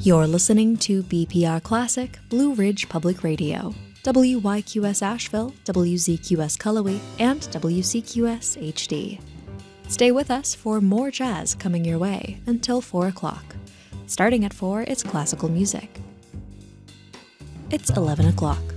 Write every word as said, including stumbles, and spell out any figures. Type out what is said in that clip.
You're listening to B P R Classic, Blue Ridge Public Radio, W Y Q S Asheville, W Z Q S Cullowhee, and W C Q S H D. Stay with us for more jazz coming your way until four o'clock. Starting at four, it's classical music. It's eleven o'clock.